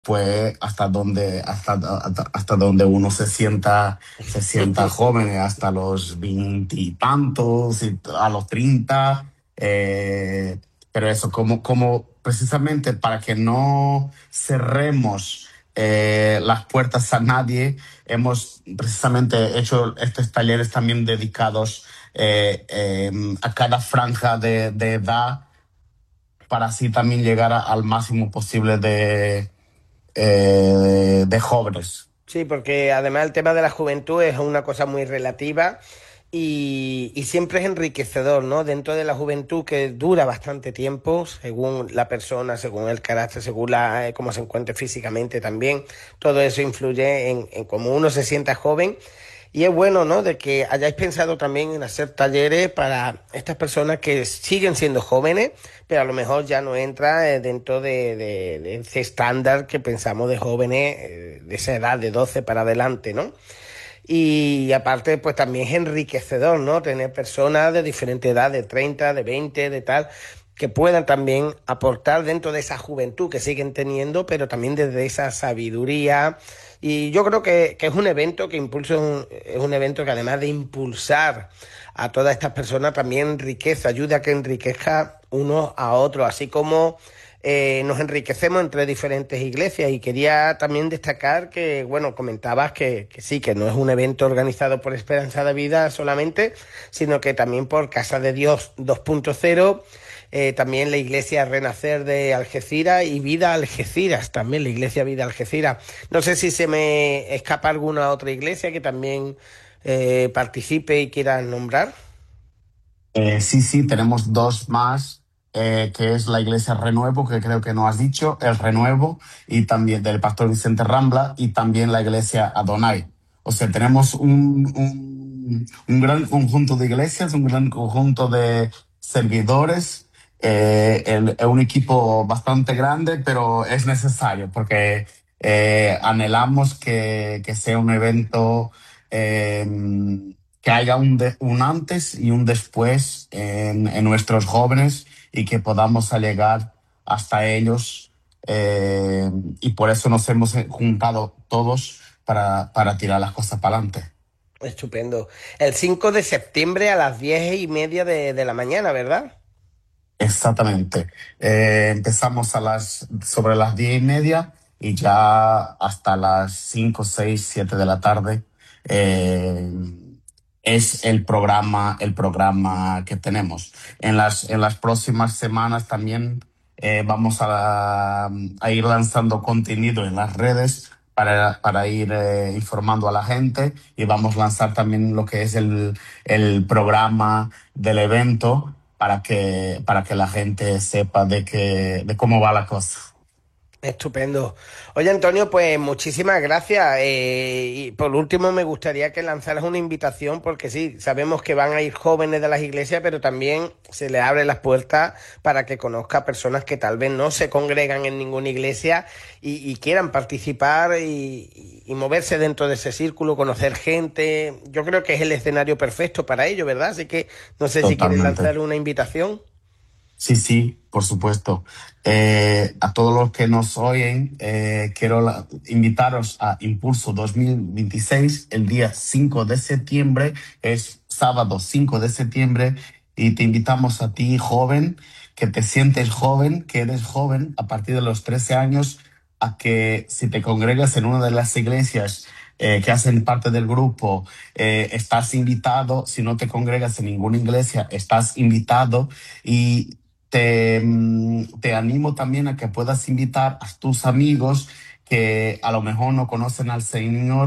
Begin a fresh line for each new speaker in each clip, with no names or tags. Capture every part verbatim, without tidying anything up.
pues hasta donde, hasta, hasta, hasta donde uno se sienta, se sienta joven, hasta los veintitantos, y a los treinta. eh, pero eso, como, como precisamente para que no cerremos eh, las puertas a nadie, hemos precisamente hecho estos talleres también dedicados eh, eh, a cada franja de, de edad, para así también llegar a- al máximo posible de, eh, de jóvenes.
Sí, porque además el tema de la juventud es una cosa muy relativa y, y siempre es enriquecedor, ¿no? Dentro de la juventud que dura bastante tiempo, según la persona, según el carácter, según la, eh, cómo se encuentre físicamente también, todo eso influye en, en cómo uno se sienta joven. Y es bueno, ¿no? De que hayáis pensado también en hacer talleres para estas personas que siguen siendo jóvenes, pero a lo mejor ya no entra eh, dentro de, de- de ese estándar que pensamos de jóvenes eh, de esa edad, de doce para adelante, ¿no? Y aparte, pues también es enriquecedor, ¿no? Tener personas de diferente edad, de treinta, de veinte, de tal, que puedan también aportar dentro de esa juventud que siguen teniendo, pero también desde esa sabiduría. Y yo creo que, que es un evento que impulsa, un- es un evento que además de impulsar a todas estas personas, también enriquece, ayuda a que enriquezca unos a otros, así como eh, nos enriquecemos entre diferentes iglesias. Y quería también destacar que, bueno, comentabas que, que sí, que no es un evento organizado por Esperanza de Vida solamente, sino que también por Casa de Dios dos punto cero, eh, también la Iglesia Renacer de Algeciras y Vida Algeciras, también la Iglesia Vida Algeciras. No sé si se me escapa alguna otra iglesia que también eh, participe y quieran nombrar.
Eh, sí, sí, tenemos dos más, eh, que es la Iglesia Renuevo, que creo que no has dicho, el Renuevo, y también del Pastor Vicente Rambla, y también la Iglesia Adonai. O sea, tenemos un, un, un gran conjunto de iglesias, un gran conjunto de servidores, eh, el- es un equipo bastante grande, pero es necesario porque eh, anhelamos que, que sea un evento, eh, que haya un, de- un antes y un después en, en nuestros jóvenes, y que podamos llegar hasta ellos. eh, y por eso nos hemos juntado todos para, para tirar las cosas para adelante.
Estupendo. El cinco de septiembre a las diez y media de, de la mañana, ¿verdad?
Exactamente. Eh, empezamos a las, sobre las diez y media, y ya hasta las cinco, seis, siete de la tarde eh, es el programa, el programa que tenemos. En las, en las próximas semanas también eh, vamos a, a ir lanzando contenido en las redes para, para ir eh, informando a la gente, y vamos a lanzar también lo que es el, el programa del evento, para que, para que la gente sepa de, que, de cómo va la cosa.
Estupendo. Oye, Antonio, pues muchísimas gracias. Eh, y por último, me gustaría que lanzaras una invitación, porque sí, sabemos que van a ir jóvenes de las iglesias, pero también se les abre las puertas para que conozca personas que tal vez no se congregan en ninguna iglesia y, y quieran participar y, y moverse dentro de ese círculo, conocer gente. Yo creo que es el escenario perfecto para ello, ¿verdad? Así que no sé si quieres
Totalmente.
lanzar una invitación.
Sí, sí, por supuesto. Eh, a todos los que nos oyen, eh, quiero la- invitaros a Impulso dos mil veintiséis el día cinco de septiembre, es sábado cinco de septiembre, y te invitamos a ti, joven, que te sientes joven, que eres joven a partir de los trece años, a que si te congregas en una de las iglesias eh, que hacen parte del grupo, eh, estás invitado. Si no te congregas en ninguna iglesia, estás invitado. Y te, mm, te animo también a que puedas invitar a tus amigos que a lo mejor no conocen al Señor,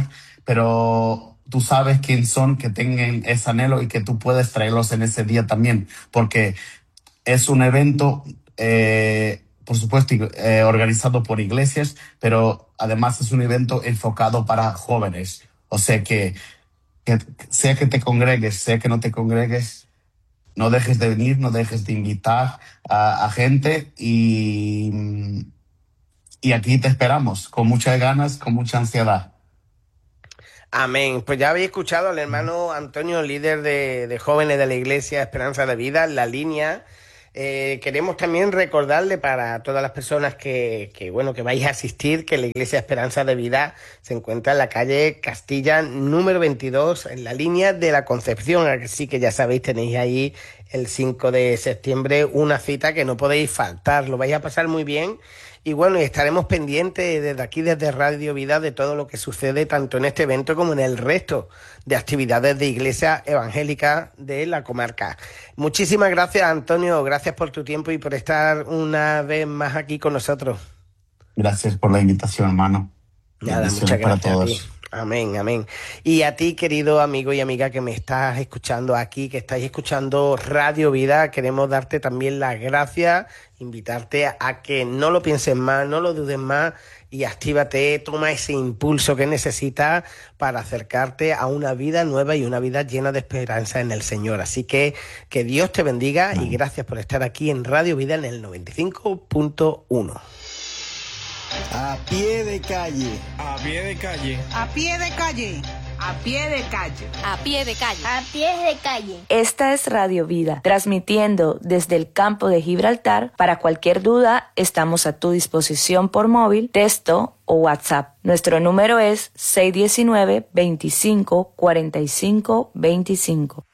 pero tú sabes quién son, que tengan ese anhelo, y que tú puedes traerlos en ese día también, porque es un evento, eh, por supuesto, eh, organizado por iglesias, pero además es un evento enfocado para jóvenes. O sea que, que sea que te congregues, sea que no te congregues, no dejes de venir, no dejes de invitar a, a gente, y, y aquí te esperamos con muchas ganas, con mucha ansiedad.
Amén. Pues ya habéis escuchado al hermano Antonio, líder de, de jóvenes de la Iglesia Esperanza de Vida, en la línea. Eh, queremos también recordarle para todas las personas que, que, bueno, que vais a asistir, que la Iglesia Esperanza de Vida se encuentra en la calle Castilla número veintidós, en la línea de la Concepción. Así que ya sabéis, tenéis ahí el cinco de septiembre una cita que no podéis faltar. Lo vais a pasar muy bien. Y bueno, estaremos pendientes desde aquí, desde Radio Vida, de todo lo que sucede tanto en este evento como en el resto de actividades de Iglesia Evangélica de la comarca. Muchísimas gracias, Antonio. Gracias por tu tiempo y por estar una vez más aquí con nosotros.
Gracias por la invitación, hermano.
Nada, muchas gracias para todos. Amén, amén. Y a ti, querido amigo y amiga que me estás escuchando aquí, que estáis escuchando Radio Vida, queremos darte también las gracias, invitarte a que no lo pienses más, no lo dudes más y actívate, toma ese impulso que necesitas para acercarte a una vida nueva y una vida llena de esperanza en el Señor. Así que que Dios te bendiga amén. Y gracias por estar aquí en Radio Vida en el noventa y cinco punto uno.
A pie de calle.
A pie de calle.
A pie de calle.
A pie de calle.
A pie de calle.
A pie de calle.
Esta es Radio Vida, transmitiendo desde el campo de Gibraltar. Para cualquier duda, estamos a tu disposición por móvil, texto o WhatsApp. Nuestro número es seis uno nueve, veinticinco, cuarenta y cinco, veinticinco.